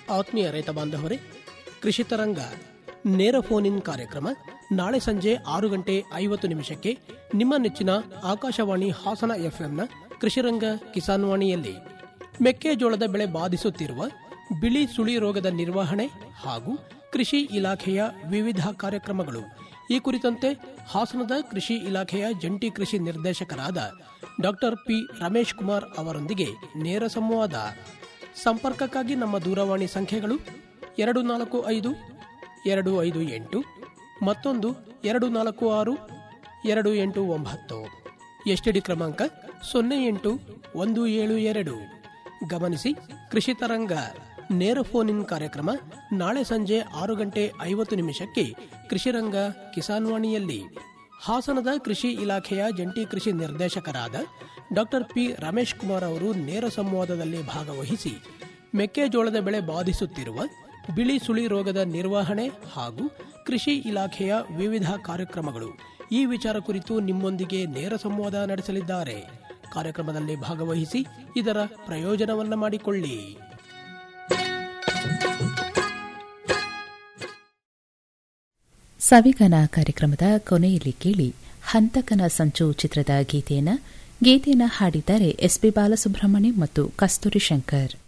ಆತ್ಮೀಯ ರೈತ ಬಾಂಧವರೇ, ಕೃಷಿ ತರಂಗ ನೇರ ಫೋನ್ ಇನ್ ಕಾರ್ಯಕ್ರಮ ನಾಳೆ ಸಂಜೆ 6:50 ನಿಮ್ಮ ನೆಚ್ಚಿನ ಆಕಾಶವಾಣಿ ಹಾಸನ ಎಫ್ಎಂನ ಕೃಷಿರಂಗ ಕಿಸಾನ್ ವಾಣಿಯಲ್ಲಿ ಮೆಕ್ಕೆಜೋಳದ ಬೆಳೆ ಬಾಧಿಸುತ್ತಿರುವ ಬಿಳಿ ಸುಳಿ ರೋಗದ ನಿರ್ವಹಣೆ ಹಾಗೂ ಕೃಷಿ ಇಲಾಖೆಯ ವಿವಿಧ ಕಾರ್ಯಕ್ರಮಗಳು ಈ ಕುರಿತಂತೆ ಹಾಸನದ ಕೃಷಿ ಇಲಾಖೆಯ ಜಂಟಿ ಕೃಷಿ ನಿರ್ದೇಶಕರಾದ ಡಾಕ್ಟರ್ ಪಿ ರಮೇಶ್ ಕುಮಾರ್ ಅವರೊಂದಿಗೆ ನೇರ ಸಂವಾದ. ಸಂಪರ್ಕಕ್ಕಾಗಿ ನಮ್ಮ ದೂರವಾಣಿ ಸಂಖ್ಯೆಗಳು 245-258 ಮತ್ತೊಂದು 246-289. ಎಸ್ಟಿಡಿ ಕ್ರಮಾಂಕ 08172. ಗಮನಿಸಿ, ಕೃಷಿ ತರಂಗ ನೇರ ಫೋನ್ ಇನ್ ಕಾರ್ಯಕ್ರಮ ನಾಳೆ ಸಂಜೆ 6:50 ಕೃಷಿರಂಗ ಕಿಸಾನ್ ವಾಣಿಯಲ್ಲಿ ಹಾಸನದ ಕೃಷಿ ಇಲಾಖೆಯ ಜಂಟಿ ಕೃಷಿ ನಿರ್ದೇಶಕರಾದ ಡಾಕ್ಟರ್ ಪಿ ರಮೇಶ್ ಕುಮಾರ್ ಅವರು ನೇರ ಸಂವಾದದಲ್ಲಿ ಭಾಗವಹಿಸಿ ಮೆಕ್ಕೆಜೋಳದ ಬೆಳೆ ಬಾಧಿಸುತ್ತಿರುವ ಬಿಳಿ ಸುಳಿ ರೋಗದ ನಿರ್ವಹಣೆ ಹಾಗೂ ಕೃಷಿ ಇಲಾಖೆಯ ವಿವಿಧ ಕಾರ್ಯಕ್ರಮಗಳು ಈ ವಿಚಾರ ಕುರಿತು ನಿಮ್ಮೊಂದಿಗೆ ನೇರ ಸಂವಾದ ನಡೆಸಲಿದ್ದಾರೆ. ಕಾರ್ಯಕ್ರಮದಲ್ಲಿ ಭಾಗವಹಿಸಿ ಇದರ ಪ್ರಯೋಜನವನ್ನು ಮಾಡಿಕೊಳ್ಳಿ. ಸವಿಗಾನ ಕಾರ್ಯಕ್ರಮದ ಕೊನೆಯಲ್ಲಿ ಕೇಳಿ ಹಂತಕನ ಸಂಚು ಚಿತ್ರದ ಗೀತೆಯನ್ನು ಹಾಡಿದ್ದಾರೆ ಎಸ್ಪಿ ಬಾಲಸುಬ್ರಹ್ಮಣ್ಯಂ ಮತ್ತು ಕಸ್ತೂರಿ ಶಂಕರ್.